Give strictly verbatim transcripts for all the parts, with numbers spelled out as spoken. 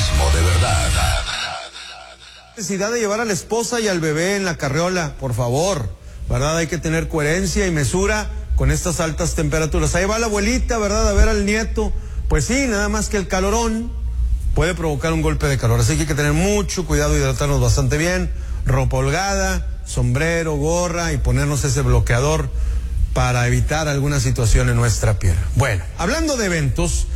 Periodismo de verdad. Necesidad de llevar a la esposa y al bebé en la carriola, por favor, ¿verdad? Hay que tener coherencia y mesura con estas altas temperaturas. Ahí va la abuelita, ¿verdad? A ver al nieto. Pues sí, nada más que el calorón puede provocar un golpe de calor. Así que hay que tener mucho cuidado, hidratarnos bastante bien, ropa holgada, sombrero, gorra y ponernos ese bloqueador para evitar alguna situación en nuestra piel. Bueno, hablando de eventos,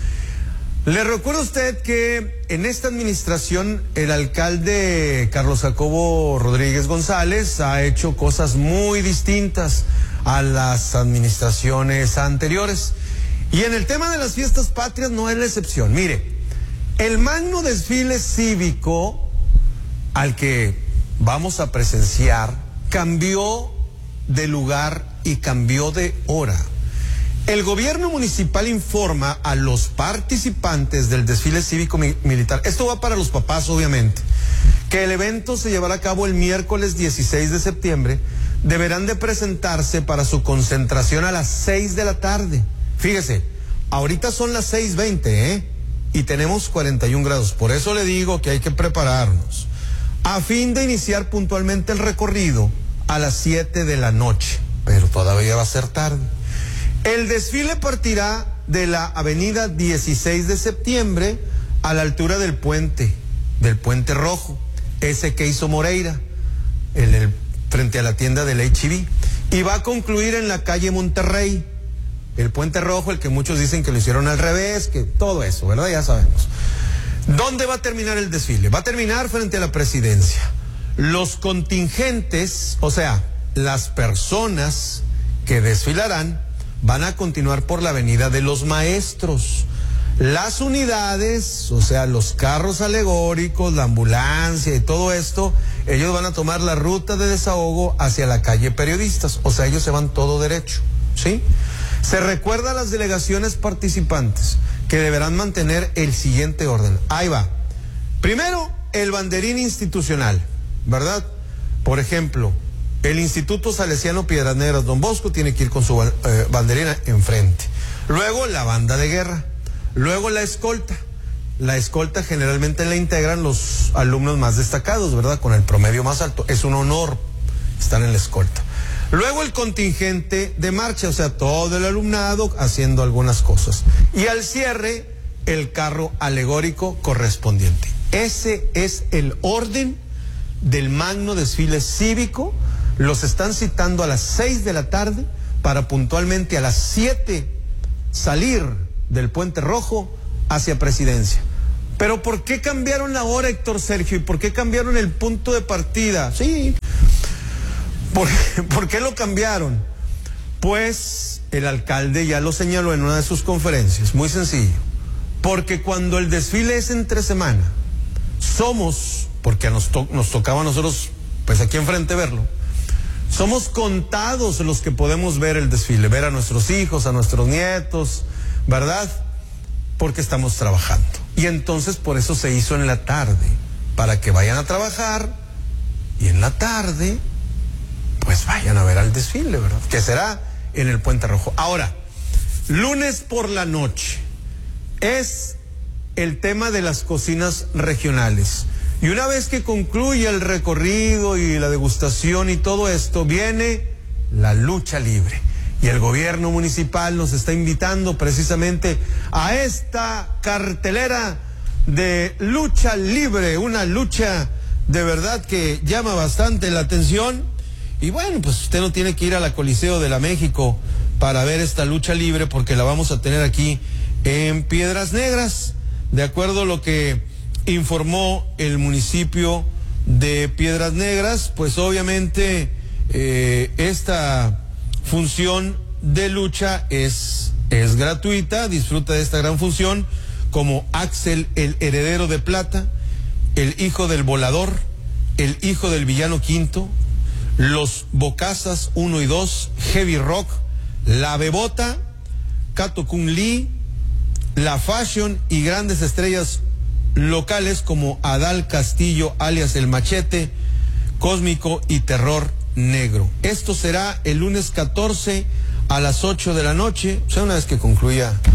le recuerdo a usted que en esta administración el alcalde Carlos Jacobo Rodríguez González ha hecho cosas muy distintas a las administraciones anteriores. Y en el tema de las fiestas patrias no es la excepción. Mire, el magno desfile cívico al que vamos a presenciar cambió de lugar y cambió de hora. El gobierno municipal informa a los participantes del desfile cívico mi militar, esto va para los papás obviamente, que el evento se llevará a cabo el miércoles dieciséis de septiembre, deberán de presentarse para su concentración a las seis de la tarde. Fíjese, ahorita son las seis veinte, ¿eh? Y tenemos cuarenta y un grados, por eso le digo que hay que prepararnos, a fin de iniciar puntualmente el recorrido a las siete de la noche, pero todavía va a ser tarde. El desfile partirá de la avenida dieciséis de septiembre a la altura del puente, del Puente Rojo, ese que hizo Moreira, el, el, frente a la tienda del H E B, y va a concluir en la calle Monterrey, el Puente Rojo, el que muchos dicen que lo hicieron al revés, que todo eso, ¿verdad? Ya sabemos. ¿Dónde va a terminar el desfile? Va a terminar frente a la presidencia. Los contingentes, o sea, las personas que desfilarán, van a continuar por la avenida de los Maestros. Las unidades, o sea, los carros alegóricos, la ambulancia y todo esto, ellos van a tomar la ruta de desahogo hacia la calle Periodistas, o sea, ellos se van todo derecho, ¿sí? Se recuerda a las delegaciones participantes que deberán mantener el siguiente orden. Ahí va. Primero, el banderín institucional, ¿verdad? Por ejemplo, el Instituto Salesiano Piedras Negras Don Bosco tiene que ir con su eh, banderina enfrente. Luego la banda de guerra. Luego la escolta. La escolta generalmente la integran los alumnos más destacados, ¿verdad? Con el promedio más alto. Es un honor estar en la escolta. Luego el contingente de marcha, o sea, todo el alumnado haciendo algunas cosas. Y al cierre, el carro alegórico correspondiente. Ese es el orden del magno desfile cívico. Los están citando a las seis de la tarde para puntualmente a las siete salir del Puente Rojo hacia Presidencia. Pero ¿por qué cambiaron la hora, Héctor Sergio? ¿Y por qué cambiaron el punto de partida? Sí. ¿Por, ¿Por qué lo cambiaron? Pues el alcalde ya lo señaló en una de sus conferencias. Muy sencillo. Porque cuando el desfile es entre semana, somos, porque nos, to nos tocaba a nosotros, pues aquí enfrente verlo, somos contados los que podemos ver el desfile, ver a nuestros hijos, a nuestros nietos, ¿verdad? Porque estamos trabajando. Y entonces por eso se hizo en la tarde, para que vayan a trabajar y en la tarde, pues vayan a ver al desfile, ¿verdad? Que será en el Puente Rojo. Ahora, lunes por la noche, es el tema de las cocinas regionales. Y una vez que concluye el recorrido y la degustación y todo esto, viene la lucha libre. Y el gobierno municipal nos está invitando precisamente a esta cartelera de lucha libre, una lucha de verdad que llama bastante la atención. Y bueno, pues usted no tiene que ir a la Coliseo de la México para ver esta lucha libre, porque la vamos a tener aquí en Piedras Negras, de acuerdo a lo que informó el municipio de Piedras Negras. Pues obviamente eh, esta función de lucha es, es gratuita. Disfruta de esta gran función como Axel, el heredero de plata, el hijo del volador, el hijo del villano quinto, los Bocazas uno y dos, Heavy Rock, la Bebota, Kato Kun Lee, la Fashion y grandes estrellas locales como Adal Castillo, alias El Machete, Cósmico y Terror Negro. Esto será el lunes catorce a las ocho de la noche, o sea, una vez que concluya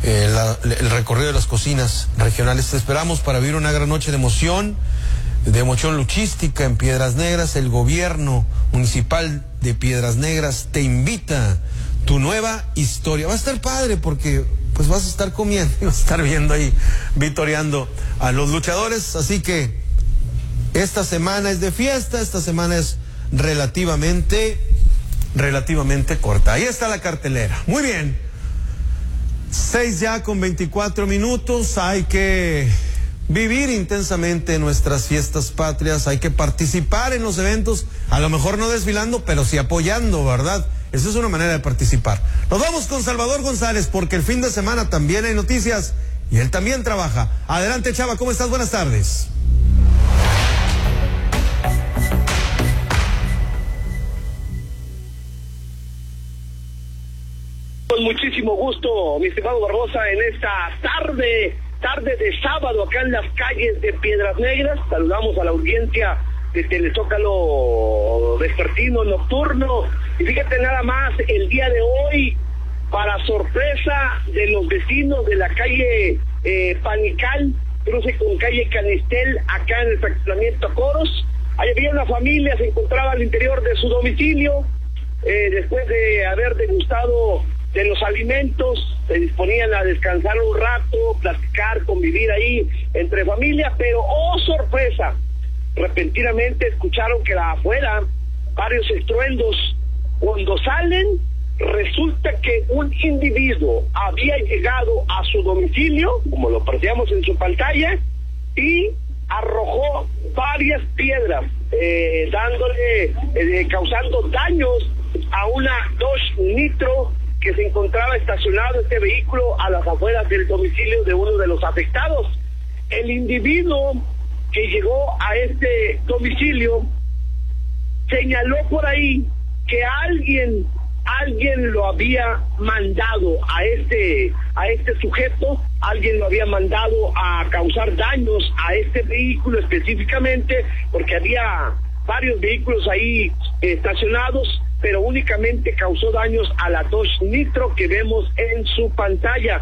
eh, la, el recorrido de las cocinas regionales. Te esperamos para vivir una gran noche de emoción, de emoción luchística en Piedras Negras. El gobierno municipal de Piedras Negras te invita tu nueva historia. Va a estar padre porque pues vas a estar comiendo y vas a estar viendo ahí, vitoreando a los luchadores. Así que esta semana es de fiesta, esta semana es relativamente, relativamente corta. Ahí está la cartelera. Muy bien. Seis ya con veinticuatro minutos. Hay que vivir intensamente nuestras fiestas patrias. Hay que participar en los eventos. A lo mejor no desfilando, pero sí apoyando, ¿verdad? Esa es una manera de participar. Nos vamos con Salvador González porque el fin de semana también hay noticias y él también trabaja. Adelante, Chava, ¿cómo estás? Buenas tardes. Con muchísimo gusto, mi estimado Barbosa, en esta tarde, tarde de sábado, acá en las calles de Piedras Negras. Saludamos a la audiencia de Telezócalo vespertino, nocturno. Y fíjate nada más, el día de hoy, para sorpresa de los vecinos de la calle eh, Panical, cruce con calle Canistel, acá en el fraccionamiento Coros, ahí había una familia, se encontraba al interior de su domicilio, eh, después de haber degustado de los alimentos, se disponían a descansar un rato, platicar, convivir ahí entre familia, pero ¡oh, sorpresa! Repentinamente escucharon que afuera varios estruendos. Cuando salen, resulta que un individuo había llegado a su domicilio, como lo apreciamos en su pantalla, y arrojó varias piedras, eh, dándole, eh, causando daños a una Dodge Nitro que se encontraba estacionado este vehículo a las afueras del domicilio de uno de los afectados. El individuo que llegó a este domicilio señaló por ahí que alguien, alguien lo había mandado a este, a este sujeto, alguien lo había mandado a causar daños a este vehículo específicamente, porque había varios vehículos ahí eh, estacionados, pero únicamente causó daños a la Dodge Nitro que vemos en su pantalla.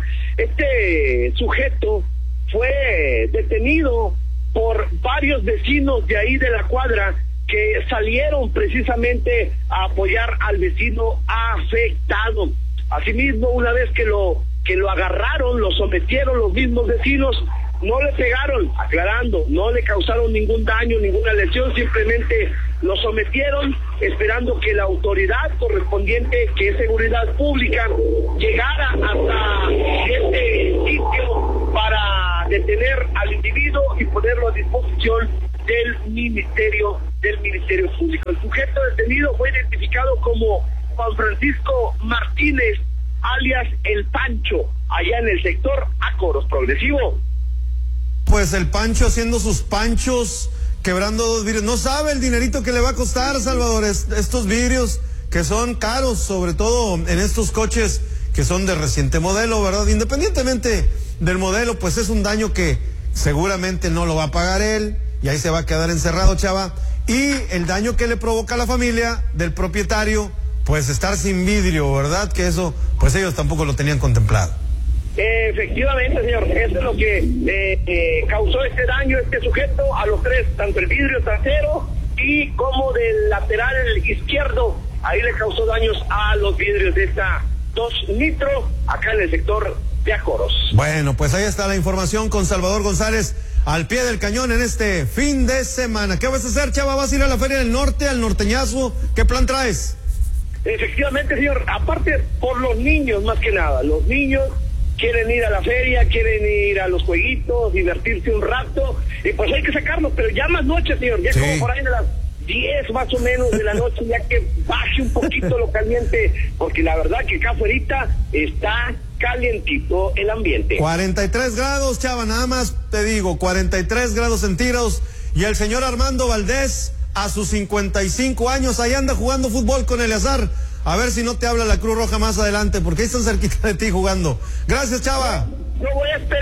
Este sujeto fue detenido por varios vecinos de ahí de la cuadra que salieron precisamente a apoyar al vecino afectado. Asimismo, una vez que lo que lo agarraron, lo sometieron los mismos vecinos, no le pegaron, aclarando, no le causaron ningún daño, ninguna lesión, simplemente lo sometieron esperando que la autoridad correspondiente, que es seguridad pública, llegara hasta este sitio para detener al individuo y ponerlo a disposición del Ministerio del Ministerio Público. El sujeto detenido fue identificado como Juan Francisco Martínez, alias El Pancho, allá en el sector Acoros Progresivo. Pues el Pancho haciendo sus panchos, quebrando dos vidrios. No sabe el dinerito que le va a costar, Salvador, es, estos vidrios que son caros, sobre todo en estos coches que son de reciente modelo, ¿verdad? Independientemente del modelo, pues es un daño que seguramente no lo va a pagar él y ahí se va a quedar encerrado, Chava. Y el daño que le provoca a la familia del propietario, pues estar sin vidrio, ¿verdad? Que eso, pues ellos tampoco lo tenían contemplado. Eh, efectivamente, señor, eso es lo que eh, eh, causó este daño, este sujeto, a los tres, tanto el vidrio trasero y como del lateral izquierdo, ahí le causó daños a los vidrios de esta Dodge Nitro, acá en el sector de Acoros. Bueno, pues ahí está la información con Salvador González, al pie del cañón en este fin de semana. ¿Qué vas a hacer, Chava? ¿Vas a ir a la Feria del Norte, al norteñazo? ¿Qué plan traes? Efectivamente, señor, aparte por los niños, más que nada, los niños quieren ir a la feria, quieren ir a los jueguitos, divertirse un rato, y pues hay que sacarlos, pero ya más noche, señor, ya sí. Como por ahí de las diez más o menos de la noche, ya que baje un poquito lo caliente, porque la verdad que acá afuera está calientito el ambiente. cuarenta y tres grados, Chava, nada más te digo, cuarenta y tres grados centígrados, y el señor Armando Valdés, a sus cincuenta y cinco años, ahí anda jugando fútbol con Eleazar. A ver si no te habla la Cruz Roja más adelante, porque ahí están cerquita de ti jugando. Gracias, Chava. No voy a esperar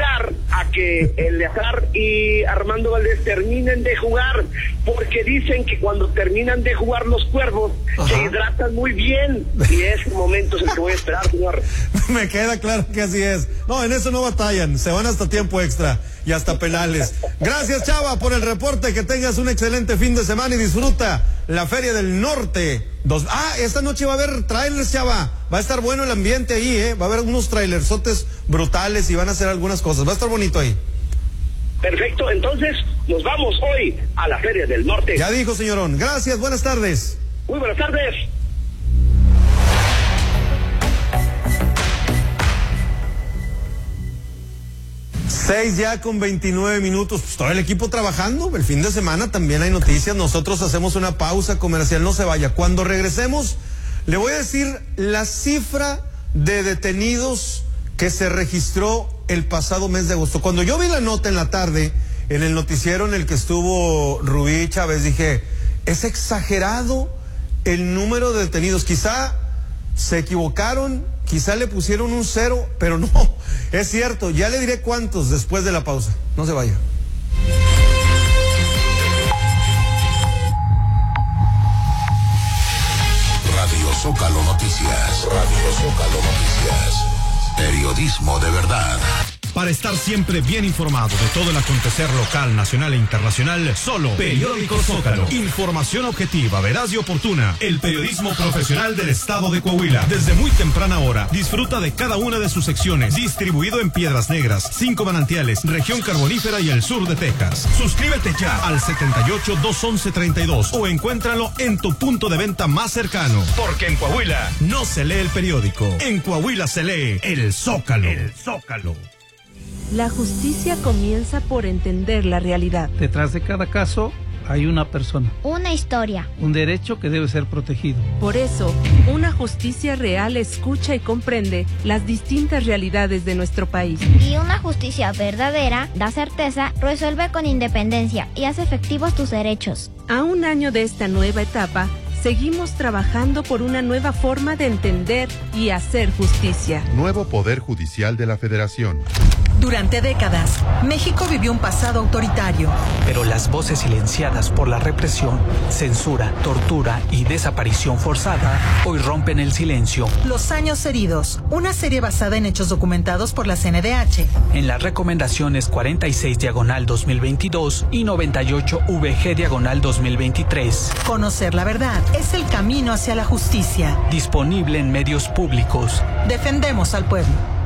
a que Eleazar y Armando Valdés terminen de jugar, porque dicen que cuando terminan de jugar los Cuervos, ajá, se hidratan muy bien, y ese momento es el que voy a esperar, señor. Me queda claro que así es. No, en eso no batallan, se van hasta tiempo extra y hasta penales. Gracias, Chava, por el reporte, que tengas un excelente fin de semana y disfruta la Feria del Norte. Dos... Ah, esta noche va a haber trailers, Chava. Va a estar bueno el ambiente ahí, ¿eh? Va a haber unos trailersotes brutales y van a hacer algunas cosas. Va a estar bonito ahí. Perfecto, entonces nos vamos hoy a la Feria del Norte. Ya dijo, señorón. Gracias, buenas tardes. Muy buenas tardes. Seis ya con veintinueve minutos, pues todo el equipo trabajando. El fin de semana también hay noticias. Nosotros hacemos una pausa comercial, no se vaya. Cuando regresemos, le voy a decir la cifra de detenidos que se registró el pasado mes de agosto. Cuando yo vi la nota en la tarde, en el noticiero en el que estuvo Rubí Chávez, dije, es exagerado el número de detenidos. Quizá se equivocaron, quizá le pusieron un cero, pero no, es cierto. Ya le diré cuántos después de la pausa. No se vaya. Radio Zócalo Noticias. Radio Zócalo Noticias. Periodismo de verdad. Para estar siempre bien informado de todo el acontecer local, nacional e internacional, solo Periódico Zócalo. Información objetiva, veraz y oportuna. El periodismo profesional del estado de Coahuila. Desde muy temprana hora, disfruta de cada una de sus secciones. Distribuido en Piedras Negras, Cinco Manantiales, Región Carbonífera y el sur de Texas. Suscríbete ya al setenta y ocho, doscientos once, treinta y dos o encuéntralo en tu punto de venta más cercano. Porque en Coahuila no se lee el periódico. En Coahuila se lee el Zócalo. El Zócalo. La justicia comienza por entender la realidad. Detrás de cada caso hay una persona. Una historia. Un derecho que debe ser protegido. Por eso, una justicia real escucha y comprende las distintas realidades de nuestro país. Y una justicia verdadera da certeza, resuelve con independencia y hace efectivos tus derechos. A un año de esta nueva etapa, seguimos trabajando por una nueva forma de entender y hacer justicia. Nuevo Poder Judicial de la Federación. Durante décadas, México vivió un pasado autoritario. Pero las voces silenciadas por la represión, censura, tortura y desaparición forzada hoy rompen el silencio. Los años heridos, una serie basada en hechos documentados por la C N D H. En las recomendaciones cuarenta y seis diagonal dos mil veintidós y noventa y ocho V G diagonal dos mil veintitrés. Conocer la verdad es el camino hacia la justicia. Disponible en medios públicos. Defendemos al pueblo.